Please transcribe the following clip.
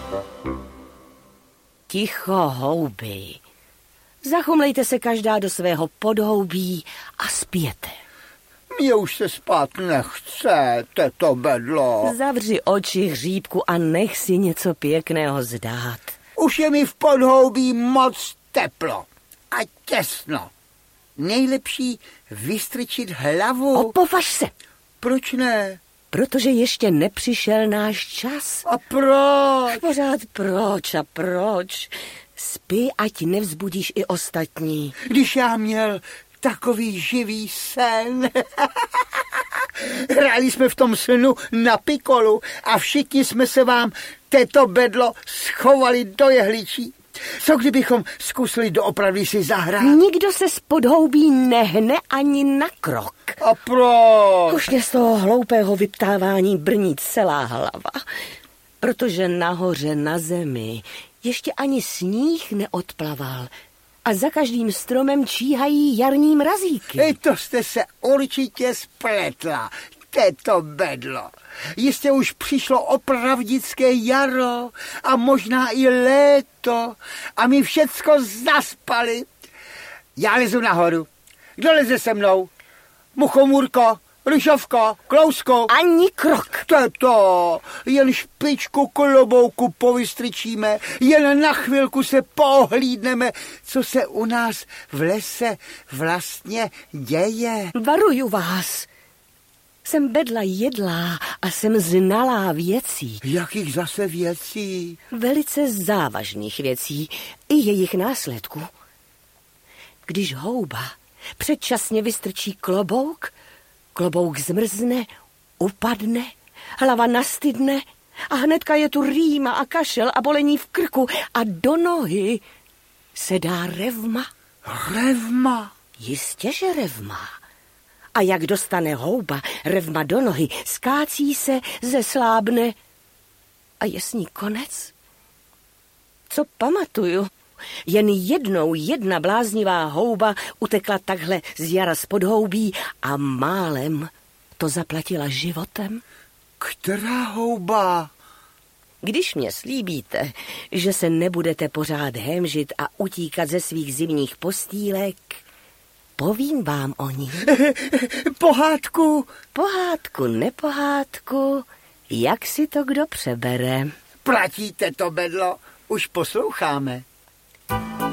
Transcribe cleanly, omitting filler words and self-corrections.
Ticho, houby. Zachumlejte se každá do svého podhoubí a spěte. Mně už se spát nechce, teto bedlo. Zavři oči, hříbku, a nech si něco pěkného zdát. Už je mi v podhoubí moc teplo a těsno. Nejlepší vystrčit hlavu. Opovaž se. Proč ne? Protože ještě nepřišel náš čas. A proč? Pořád proč a proč? Spí, ať nevzbudíš i ostatní. Když já měl takový živý sen. Hráli jsme v tom snu na pikolu a všichni jsme se vám, této bedlo, schovali do jehličí. Co kdybychom zkusili doopravdy si zahrát? Nikdo se z podhoubí nehne ani na krok. A proč? Už mě z toho hloupého vyptávání brní celá hlava. Protože nahoře na zemi ještě ani sníh neodplaval a za každým stromem číhají jarní mrazíky. To jste se určitě spletla, této bedlo. Jistě už přišlo opravdické jaro a možná i léto a my všecko zaspali. Já lezu nahoru. Kdo leze se mnou? Muchomůrko, Ryšovko, Klousko. Ani krok. Teto, jen špičku klobouku povystrčíme, jen na chvilku se pohlídneme, co se u nás v lese vlastně děje. Varuju vás. Jsem bedla jedlá a jsem znalá věcí. Jakých zase věcí? Velice závažných věcí i jejich následků. Když houba předčasně vystrčí klobouk, klobouk zmrzne, upadne, hlava nastydne a hnedka je tu rýma a kašel a bolení v krku a do nohy se dá revma. Revma? Jistě, že revma. A jak dostane houba revma do nohy, skácí se, zeslábne a je s ní konec. Co pamatuju, jen jednou jedna bláznivá houba utekla takhle z jara z podhoubí a málem to zaplatila životem. Která houba? Když mě slíbíte, že se nebudete pořád hemžit a utíkat ze svých zimních postýlek, povím vám o ní. Pohádku? Pohádku, nepohádku, jak si to kdo přebere. Platíte to bedlo, už posloucháme.